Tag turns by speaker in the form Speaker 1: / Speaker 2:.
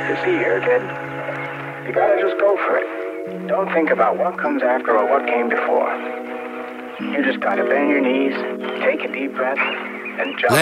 Speaker 1: You see here, kid? You gotta just go for it. Don't think about what comes after or what came before. You just gotta bend your knees, take a deep breath, and jump.